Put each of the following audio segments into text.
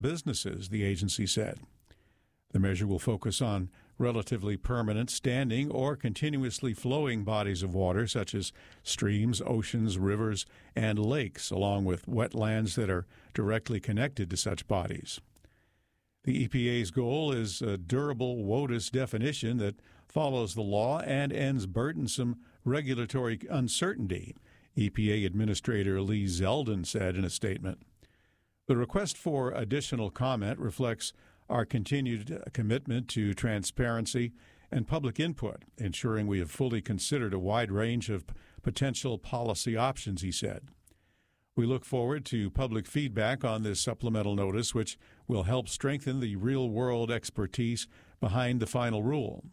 businesses, the agency said. The measure will focus on relatively permanent, standing, or continuously flowing bodies of water, such as streams, oceans, rivers, and lakes, along with wetlands that are directly connected to such bodies. The EPA's goal is a durable WOTUS definition that follows the law and ends burdensome regulatory uncertainty, EPA Administrator Lee Zeldin said in a statement. The request for additional comment reflects our continued commitment to transparency and public input, ensuring we have fully considered a wide range of potential policy options, he said. We look forward to public feedback on this supplemental notice, which will help strengthen the real-world expertise behind the final rule.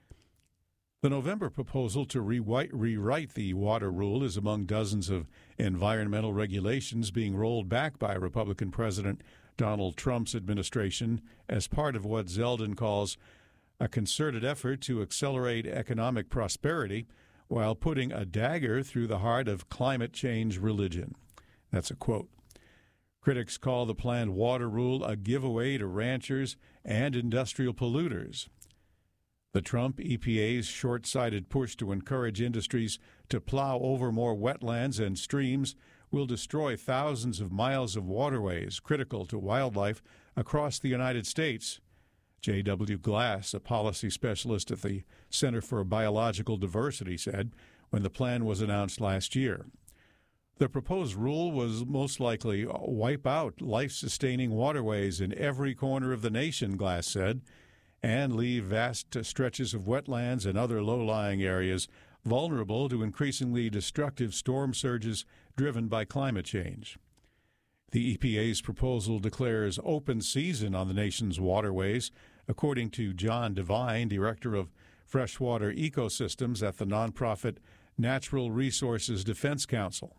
The November proposal to rewrite the water rule is among dozens of environmental regulations being rolled back by Republican President Donald Trump's administration as part of what Zeldin calls a concerted effort to accelerate economic prosperity while putting a dagger through the heart of climate change religion. That's a quote. Critics call the planned water rule a giveaway to ranchers and industrial polluters. The Trump EPA's short-sighted push to encourage industries to plow over more wetlands and streams will destroy thousands of miles of waterways critical to wildlife across the United States. J.W. Glass, a policy specialist at the Center for Biological Diversity, said when the plan was announced last year. The proposed rule was most likely wipe out life-sustaining waterways in every corner of the nation, Glass said, and leave vast stretches of wetlands and other low-lying areas vulnerable to increasingly destructive storm surges driven by climate change. The EPA's proposal declares open season on the nation's waterways, according to John Devine, Director of Freshwater Ecosystems at the nonprofit Natural Resources Defense Council.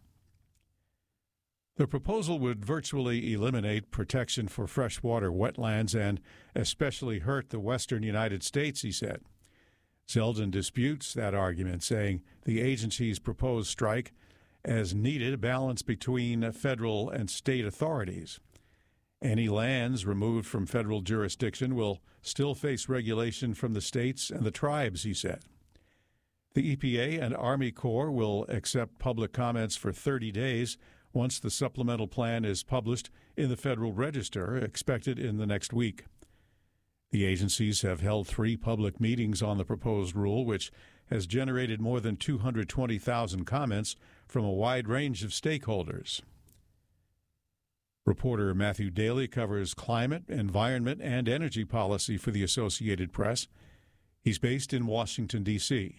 The proposal would virtually eliminate protection for freshwater wetlands and especially hurt the western United States, he said. Zeldin disputes that argument, saying the agency's proposed strike as needed a balance between federal and state authorities. Any lands removed from federal jurisdiction will still face regulation from the states and the tribes, he said. The EPA and Army Corps will accept public comments for 30 days once the supplemental plan is published in the Federal Register, expected in the next week. The agencies have held 3 public meetings on the proposed rule, which has generated more than 220,000 comments from a wide range of stakeholders. Reporter Matthew Daly covers climate, environment, and energy policy for the Associated Press. He's based in Washington, D.C.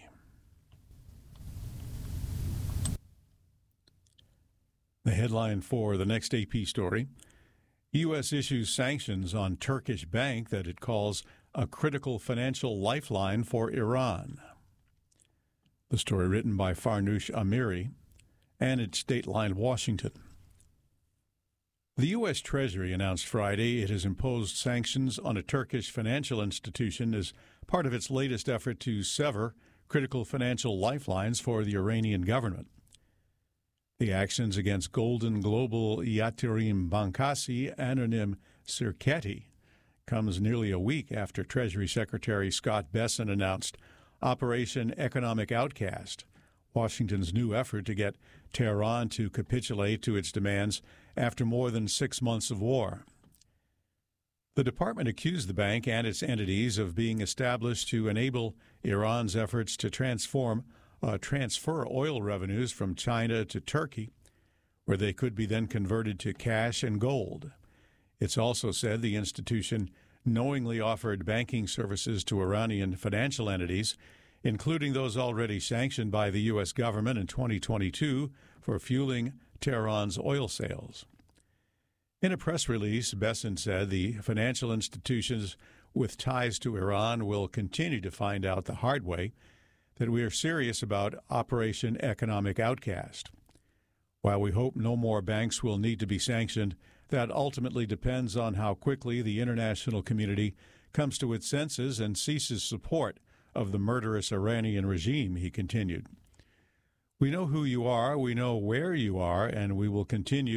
The headline for the next AP story: U.S. issues sanctions on Turkish bank that it calls a critical financial lifeline for Iran. The story written by Farnoosh Amiri, and it's Dateline Washington. The U.S. Treasury announced Friday it has imposed sanctions on a Turkish financial institution as part of its latest effort to sever critical financial lifelines for the Iranian government. The actions against Golden Global Yatırım Bankası Anonim Şirketi comes nearly a week after Treasury Secretary Scott Bessent announced Operation Economic Outcast, Washington's new effort to get Tehran to capitulate to its demands after more than 6 months of war. The department accused the bank and its entities of being established to enable Iran's efforts to transfer oil revenues from China to Turkey, where they could be then converted to cash and gold. It's also said the institution knowingly offered banking services to Iranian financial entities, including those already sanctioned by the U.S. government in 2022 for fueling Tehran's oil sales. In a press release, Bessent said the financial institutions with ties to Iran will continue to find out the hard way that we are serious about Operation Economic Outcast. While we hope no more banks will need to be sanctioned, that ultimately depends on how quickly the international community comes to its senses and ceases support of the murderous Iranian regime, he continued. We know who you are, we know where you are, and we will continue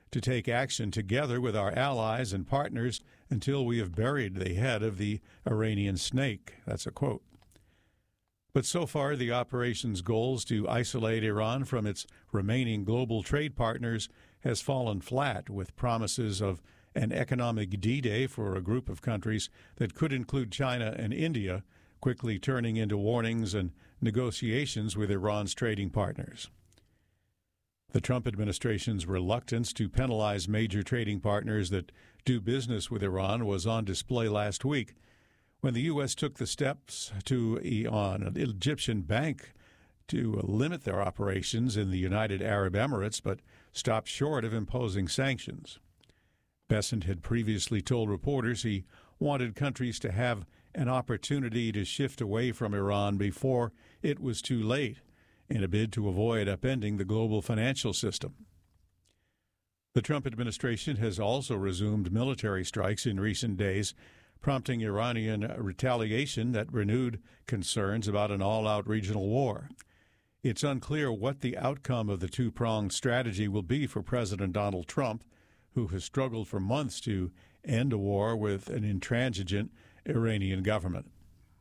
to take action together with our allies and partners until we have buried the head of the Iranian snake. That's a quote. But so far, the operation's goals to isolate Iran from its remaining global trade partners has fallen flat, with promises of an economic D-Day for a group of countries that could include China and India, quickly turning into warnings and negotiations with Iran's trading partners. The Trump administration's reluctance to penalize major trading partners that do business with Iran was on display last week when the U.S. took the steps to an Egyptian bank to limit their operations in the United Arab Emirates, but stopped short of imposing sanctions. Bessent had previously told reporters he wanted countries to have an opportunity to shift away from Iran before it was too late, in a bid to avoid upending the global financial system. The Trump administration has also resumed military strikes in recent days, prompting Iranian retaliation that renewed concerns about an all-out regional war. It's unclear what the outcome of the two-pronged strategy will be for President Donald Trump, who has struggled for months to end a war with an intransigent Iranian government.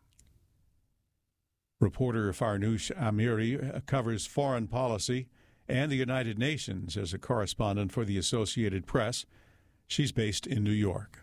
Reporter Farnoosh Amiri covers foreign policy and the United Nations as a correspondent for the Associated Press. She's based in New York.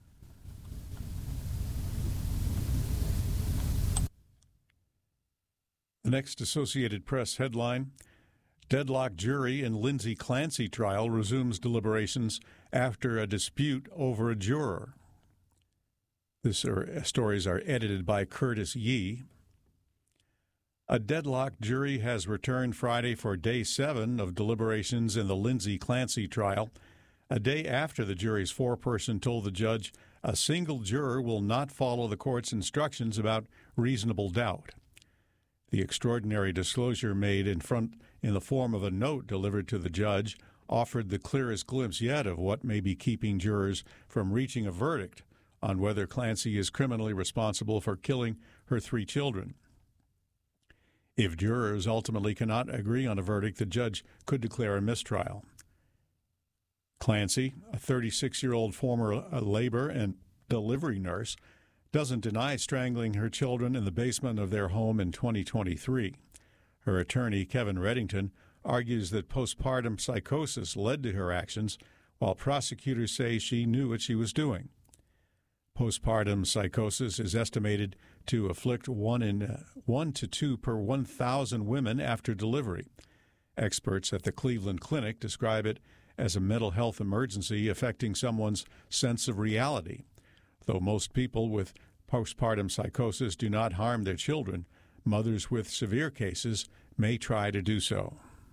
The next Associated Press headline: Deadlock jury in Lindsay Clancy trial resumes deliberations after a dispute over a juror. These stories are edited by Curtis Yee. A deadlocked jury has returned Friday for Day 7 of deliberations in the Lindsay Clancy trial, a day after the jury's foreperson told the judge a single juror will not follow the court's instructions about reasonable doubt. The extraordinary disclosure made in the form of a note delivered to the judge offered the clearest glimpse yet of what may be keeping jurors from reaching a verdict on whether Clancy is criminally responsible for killing her 3 children. If jurors ultimately cannot agree on a verdict, the judge could declare a mistrial. Clancy, a 36-year-old former labor and delivery nurse, doesn't deny strangling her children in the basement of their home in 2023. Her attorney, Kevin Reddington, argues that postpartum psychosis led to her actions, while prosecutors say she knew what she was doing. Postpartum psychosis is estimated to afflict 1 to 2 per 1,000 women after delivery. Experts at the Cleveland Clinic describe it as a mental health emergency affecting someone's sense of reality. Though most people with postpartum psychosis do not harm their children, mothers with severe cases may try to do so.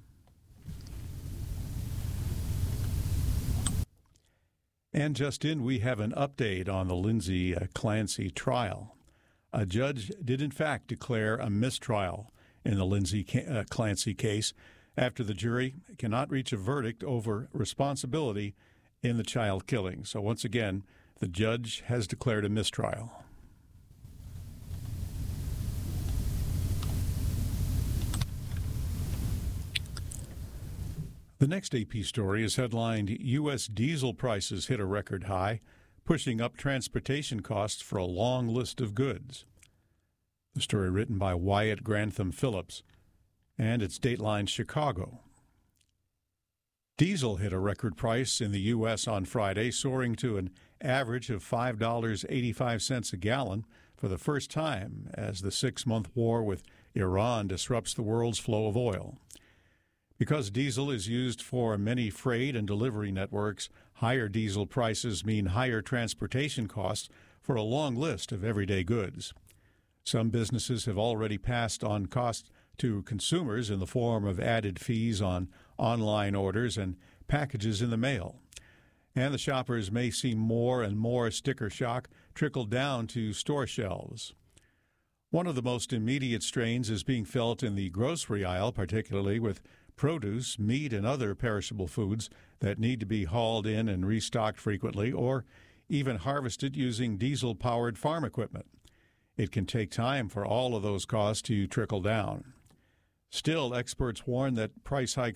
And just in, we have an update on the Lindsay Clancy trial. A judge did in fact declare a mistrial in the Lindsay Clancy case after the jury cannot reach a verdict over responsibility in the child killing. So once again, the judge has declared a mistrial. The next AP story is headlined, U.S. diesel prices hit a record high, pushing up transportation costs for a long list of goods. The story written by Wyatt Grantham Phillips, and it's Dateline Chicago. Diesel hit a record price in the U.S. on Friday, soaring to an average of $5.85 a gallon for the first time as the 6-month war with Iran disrupts the world's flow of oil. Because diesel is used for many freight and delivery networks, higher diesel prices mean higher transportation costs for a long list of everyday goods. Some businesses have already passed on costs to consumers in the form of added fees on online orders and packages in the mail. And the shoppers may see more and more sticker shock trickle down to store shelves. One of the most immediate strains is being felt in the grocery aisle, particularly with produce, meat, and other perishable foods that need to be hauled in and restocked frequently, or even harvested using diesel-powered farm equipment. It can take time for all of those costs to trickle down. Still, experts warn that price hikes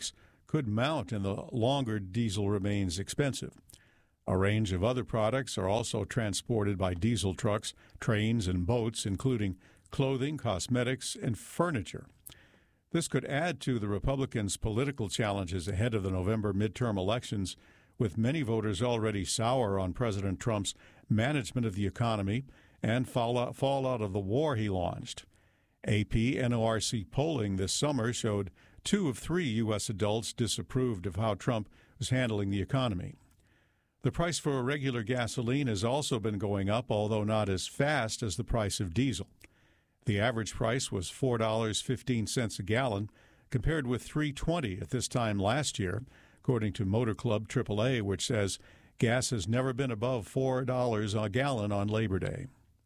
could mount and the longer diesel remains expensive. A range of other products are also transported by diesel trucks, trains, and boats, including clothing, cosmetics, and furniture. This could add to the Republicans' political challenges ahead of the November midterm elections, with many voters already sour on President Trump's management of the economy and fallout of the war he launched. AP NORC polling this summer showed 2 of 3 U.S. adults disapproved of how Trump was handling the economy. The price for regular gasoline has also been going up, although not as fast as the price of diesel. The average price was $4.15 a gallon, compared with $3.20 at this time last year, according to Motor Club AAA, which says gas has never been above $4 a gallon on Labor Day.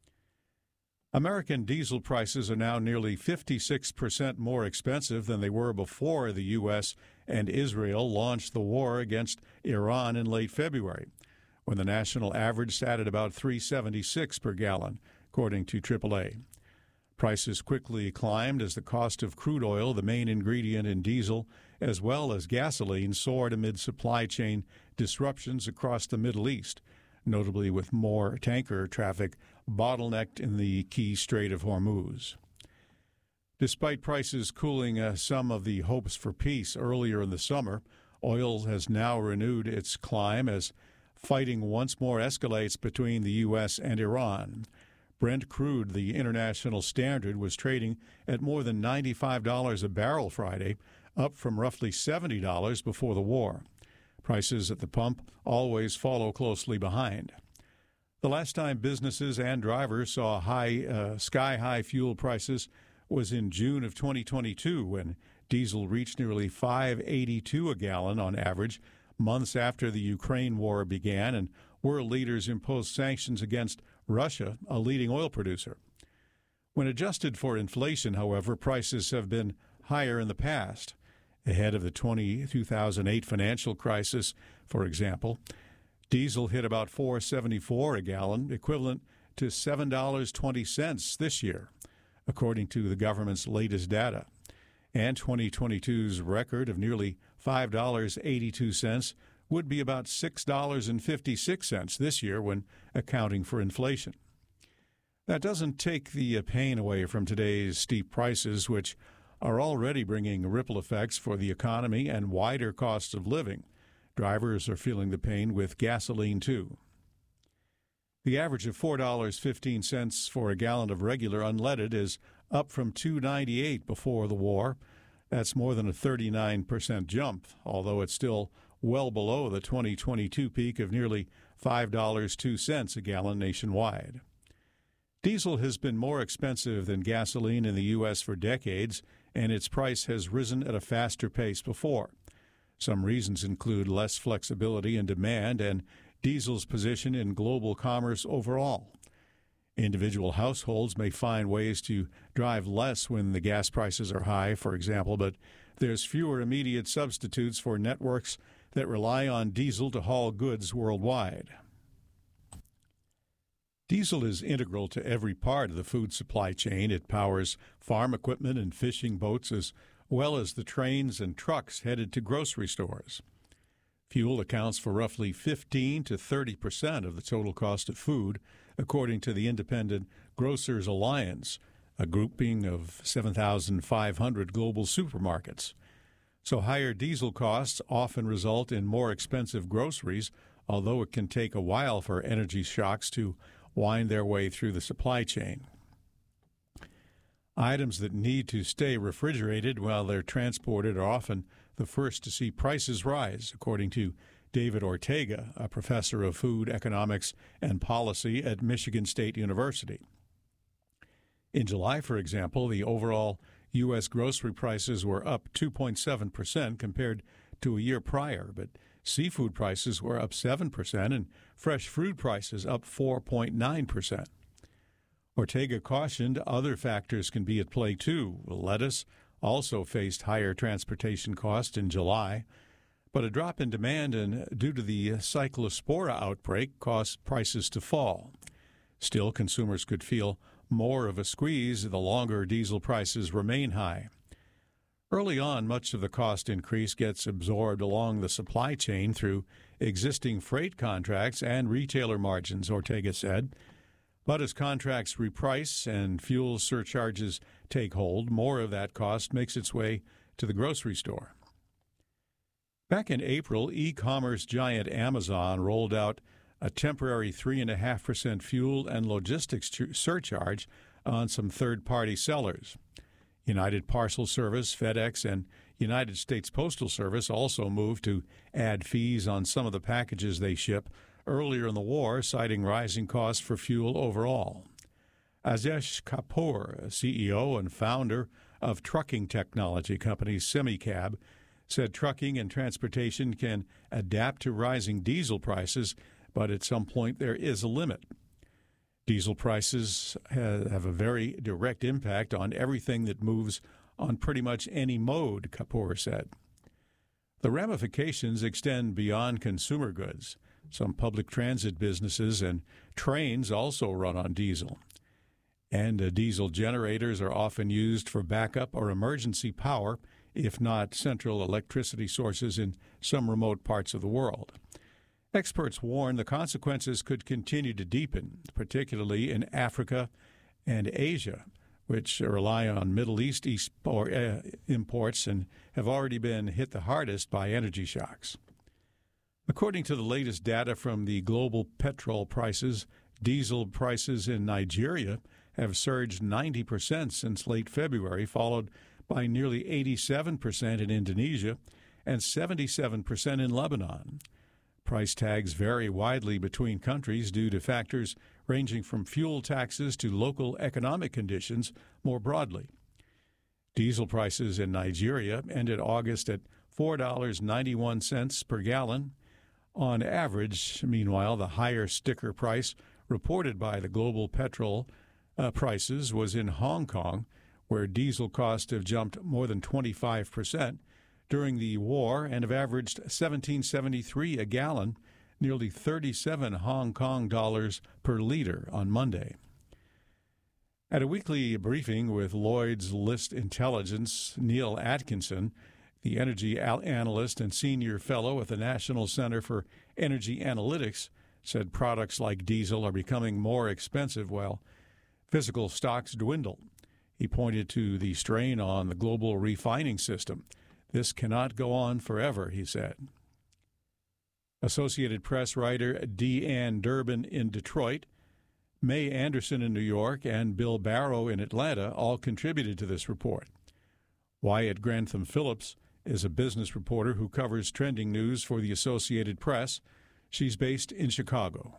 American diesel prices are now nearly 56% more expensive than they were before the U.S. and Israel launched the war against Iran in late February, when the national average sat at about $3.76 per gallon, according to AAA. Prices quickly climbed as the cost of crude oil, the main ingredient in diesel, as well as gasoline, soared amid supply chain disruptions across the Middle East, notably with more tanker traffic bottlenecked in the key Strait of Hormuz. Despite prices cooling some of the hopes for peace earlier in the summer, oil has now renewed its climb as fighting once more escalates between the U.S. and Iran. Brent crude, the international standard, was trading at more than $95 a barrel Friday, up from roughly $70 before the war. Prices at the pump always follow closely behind. The last time businesses and drivers saw sky-high fuel prices was in June of 2022, when diesel reached nearly $5.82 a gallon on average, months after the Ukraine war began and world leaders imposed sanctions against Russia, a leading oil producer. When adjusted for inflation, however, prices have been higher in the past. Ahead of the 2008 financial crisis, for example, diesel hit about $4.74 a gallon, equivalent to $7.20 this year, according to the government's latest data. And 2022's record of nearly $5.82 would be about $6.56 this year when accounting for inflation. That doesn't take the pain away from today's steep prices, which are already bringing ripple effects for the economy and wider costs of living. Drivers are feeling the pain with gasoline, too. The average of $4.15 for a gallon of regular unleaded is up from $2.98 before the war. That's more than a 39% jump, although it's still well below the 2022 peak of nearly $5.02 a gallon nationwide. Diesel has been more expensive than gasoline in the U.S. for decades, and its price has risen at a faster pace before. Some reasons include less flexibility in demand and diesel's position in global commerce overall. Individual households may find ways to drive less when the gas prices are high, for example, but there's fewer immediate substitutes for networks that rely on diesel to haul goods worldwide. Diesel is integral to every part of the food supply chain. It powers farm equipment and fishing boats, as well as the trains and trucks headed to grocery stores. Fuel accounts for roughly 15 to 30% of the total cost of food, according to the Independent Grocers Alliance, a grouping of 7,500 global supermarkets. So higher diesel costs often result in more expensive groceries, although it can take a while for energy shocks to wind their way through the supply chain. Items that need to stay refrigerated while they're transported are often the first to see prices rise, according to David Ortega, a professor of food economics and policy at Michigan State University. In July, for example, the overall U.S. grocery prices were up 2.7% compared to a year prior, but seafood prices were up 7% and fresh fruit prices up 4.9%. Ortega cautioned other factors can be at play, too. Lettuce also faced higher transportation costs in July, but a drop in demand and due to the Cyclospora outbreak caused prices to fall. Still, consumers could feel more of a squeeze the longer diesel prices remain high. Early on, much of the cost increase gets absorbed along the supply chain through existing freight contracts and retailer margins, Ortega said. But as contracts reprice and fuel surcharges take hold, more of that cost makes its way to the grocery store. Back in April, e-commerce giant Amazon rolled out a temporary 3.5% fuel and logistics surcharge on some third-party sellers. United Parcel Service, FedEx, and United States Postal Service also moved to add fees on some of the packages they ship earlier in the war, citing rising costs for fuel overall. Ajesh Kapoor, CEO and founder of trucking technology company Semicab, said trucking and transportation can adapt to rising diesel prices, but at some point there is a limit. Diesel prices have a very direct impact on everything that moves on pretty much any mode, Kapoor said. The ramifications extend beyond consumer goods. Some public transit businesses and trains also run on diesel. And diesel generators are often used for backup or emergency power, if not central electricity sources in some remote parts of the world. Experts warn the consequences could continue to deepen, particularly in Africa and Asia, which rely on Middle East imports and have already been hit the hardest by energy shocks. According to the latest data from the global petrol prices, diesel prices in Nigeria have surged 90% since late February, followed by nearly 87% in Indonesia and 77% in Lebanon. Price tags vary widely between countries due to factors ranging from fuel taxes to local economic conditions more broadly. Diesel prices in Nigeria ended August at $4.91 per gallon. On average, meanwhile, the higher sticker price reported by the global petrol prices was in Hong Kong, where diesel costs have jumped more than 25% during the war and have averaged $17.73 a gallon, nearly 37 Hong Kong dollars per liter on Monday. At a weekly briefing with Lloyd's List Intelligence, Neil Atkinson, the energy analyst and senior fellow at the National Center for Energy Analytics, said products like diesel are becoming more expensive while physical stocks dwindle. He pointed to the strain on the global refining system. This cannot go on forever, he said. Associated Press writer Deanne Durbin in Detroit, May Anderson in New York, and Bill Barrow in Atlanta all contributed to this report. Wyatt Grantham Phillips is a business reporter who covers trending news for the Associated Press. She's based in Chicago.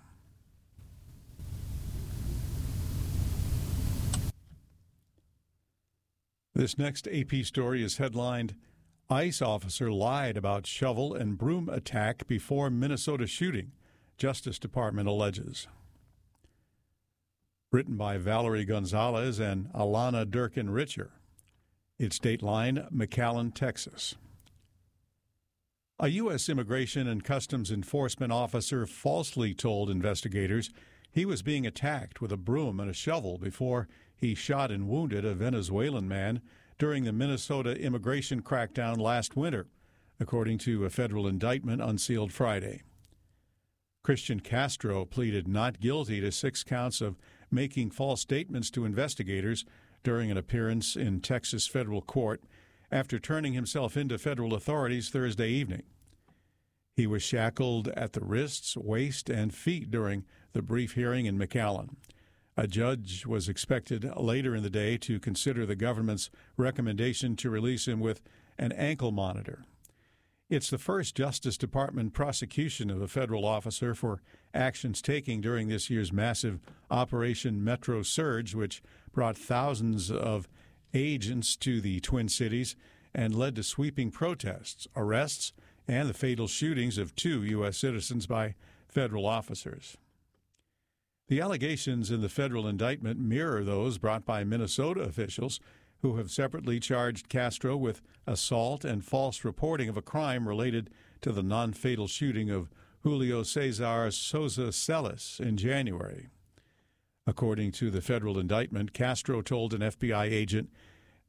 This next AP story is headlined, ICE officer lied about shovel and broom attack before Minnesota shooting, Justice Department alleges. Written by Valerie Gonzalez and Alana Durkin-Richer. It's Dateline, McAllen, Texas. A U.S. Immigration and Customs Enforcement officer falsely told investigators he was being attacked with a broom and a shovel before he shot and wounded a Venezuelan man during the Minnesota immigration crackdown last winter, according to a federal indictment unsealed Friday. Christian Castro pleaded not guilty to 6 counts of making false statements to investigators during an appearance in Texas federal court after turning himself into federal authorities Thursday evening. He was shackled at the wrists, waist, and feet during the brief hearing in McAllen. A judge was expected later in the day to consider the government's recommendation to release him with an ankle monitor. It's the first Justice Department prosecution of a federal officer for actions taken during this year's massive Operation Metro Surge, which brought thousands of agents to the Twin Cities and led to sweeping protests, arrests, and the fatal shootings of 2 U.S. citizens by federal officers. The allegations in the federal indictment mirror those brought by Minnesota officials who have separately charged Castro with assault and false reporting of a crime related to the non-fatal shooting of Julio Cesar Souza Celis in January. According to the federal indictment, Castro told an FBI agent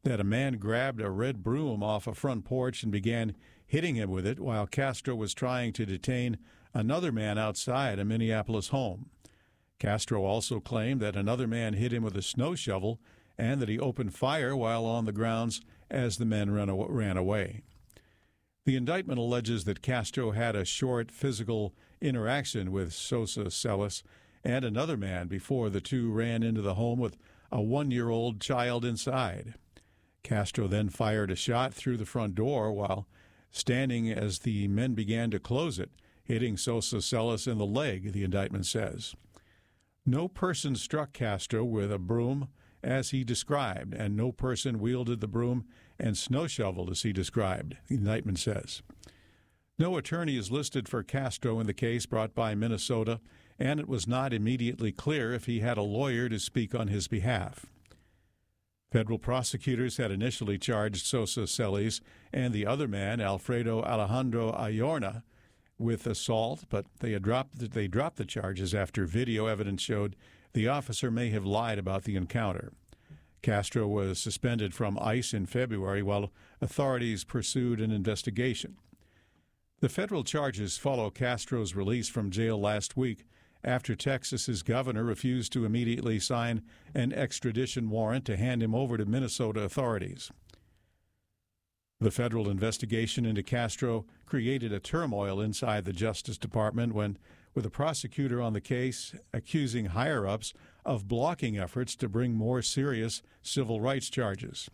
that a man grabbed a red broom off a front porch and began hitting him with it while Castro was trying to detain another man outside a Minneapolis home. Castro also claimed that another man hit him with a snow shovel and that he opened fire while on the grounds as the men ran away. The indictment alleges that Castro had a short physical interaction with Sosa Celis and another man before the two ran into the home with a 1-year-old child inside. Castro then fired a shot through the front door while standing as the men began to close it, hitting Sosa Celis in the leg, the indictment says. No person struck Castro with a broom as he described, and no person wielded the broom and snow shovel as he described, the indictment says. No attorney is listed for Castro in the case brought by Minnesota, and it was not immediately clear if he had a lawyer to speak on his behalf. Federal prosecutors had initially charged Sosa Celis and the other man, Alfredo Alejandro Ayorna, with assault, but they dropped the charges after video evidence showed the officer may have lied about the encounter. Castro was suspended from ICE in February while authorities pursued an investigation. The federal charges follow Castro's release from jail last week after Texas's governor refused to immediately sign an extradition warrant to hand him over to Minnesota authorities. The federal investigation into Castro created a turmoil inside the Justice Department with a prosecutor on the case accusing higher-ups of blocking efforts to bring more serious civil rights charges.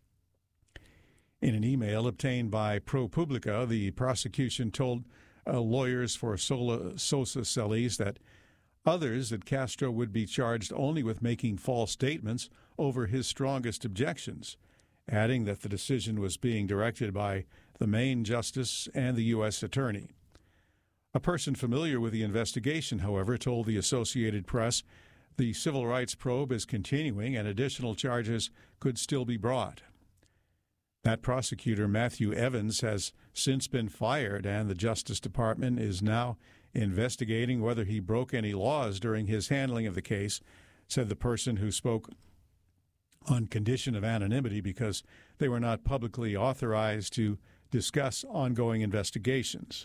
In an email obtained by ProPublica, the prosecution told lawyers for Sosa Celis that Castro would be charged only with making false statements over his strongest objections, adding that the decision was being directed by the Maine Justice and the U.S. Attorney. A person familiar with the investigation, however, told the Associated Press the civil rights probe is continuing and additional charges could still be brought. That prosecutor, Matthew Evans, has since been fired, and the Justice Department is now investigating whether he broke any laws during his handling of the case, said the person who spoke on condition of anonymity because they were not publicly authorized to discuss ongoing investigations.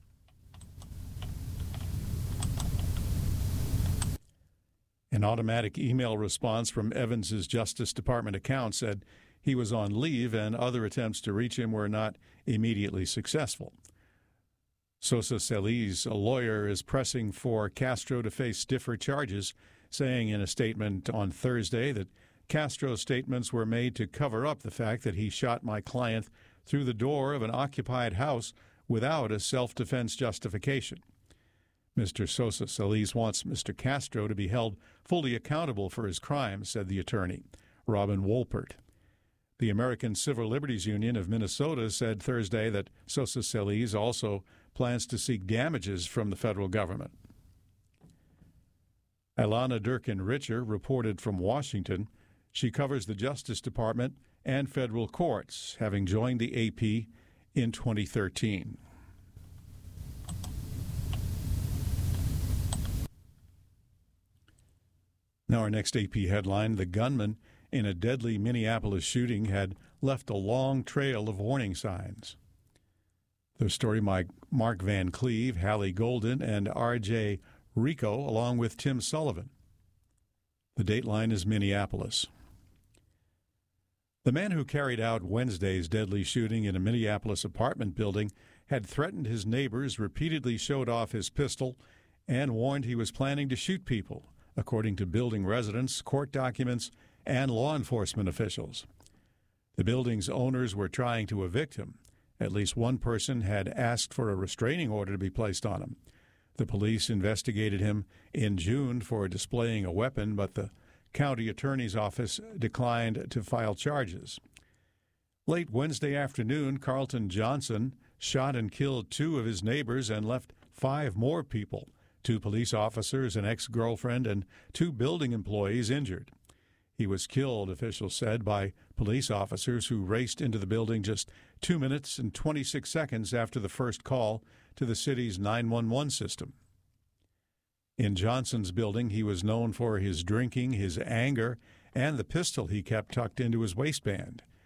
An automatic email response from Evans's Justice Department account said he was on leave and other attempts to reach him were not immediately successful. Sosa Celis, a lawyer, is pressing for Castro to face stiffer charges, saying in a statement on Thursday that Castro's statements were made to cover up the fact that he shot my client through the door of an occupied house without a self-defense justification. Mr. Sosa Celis wants Mr. Castro to be held fully accountable for his crimes, said the attorney, Robin Wolpert. The American Civil Liberties Union of Minnesota said Thursday that Sosa Celis also plans to seek damages from the federal government. Alana Durkin-Richer reported from Washington. She covers the Justice Department and federal courts, having joined the AP in 2013. Now our next AP headline, the gunman in a deadly Minneapolis shooting had left a long trail of warning signs. The story by Mark Van Cleve, Hallie Golden, and R.J. Rico, along with Tim Sullivan. The dateline is Minneapolis. The man who carried out Wednesday's deadly shooting in a Minneapolis apartment building had threatened his neighbors, repeatedly showed off his pistol, and warned he was planning to shoot people, according to building residents, court documents, and law enforcement officials. The building's owners were trying to evict him. At least one person had asked for a restraining order to be placed on him. The police investigated him in June for displaying a weapon, but the county attorney's office declined to file charges. Late Wednesday afternoon, Carlton Johnson shot and killed 2 of his neighbors and left 5 more people, 2 police officers, an ex-girlfriend, and 2 building employees injured. He was killed, officials said, by police officers who raced into the building just 2 minutes and 26 seconds after the first call to the city's 911 system. In Johnson's building, he was known for his drinking, his anger, and the pistol he kept tucked into his waistband.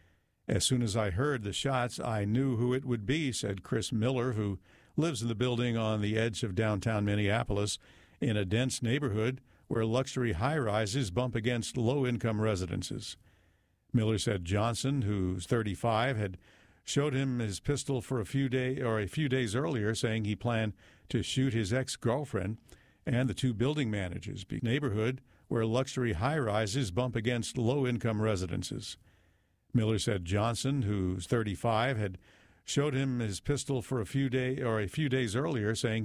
As soon as I heard the shots, I knew who it would be, said Chris Miller, who lives in the building on the edge of downtown Minneapolis in a dense neighborhood where luxury high-rises bump against low-income residences. Miller said Johnson, who's 35, had showed him his pistol for a few days earlier, saying he planned to shoot his ex-girlfriend and the two building managers. Neighborhood where luxury high-rises bump against low-income residences. Miller said Johnson, who's 35, had showed him his pistol for a few days earlier, saying